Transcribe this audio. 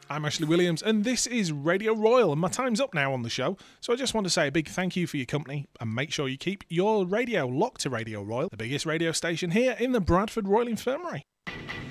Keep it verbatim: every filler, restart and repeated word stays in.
I'm Ashley Williams, and this is Radio Royal, and my time's up now on the show, so I just want to say a big thank you for your company, and make sure you keep your radio locked to Radio Royal, the biggest radio station here in the Bradford Royal Infirmary.